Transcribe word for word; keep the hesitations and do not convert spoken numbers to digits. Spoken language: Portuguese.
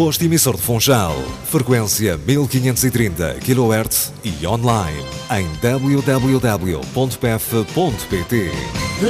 Posto emissor de Funchal, frequência mil quinhentos e trinta quilohertz e online em w w w ponto p f ponto p t.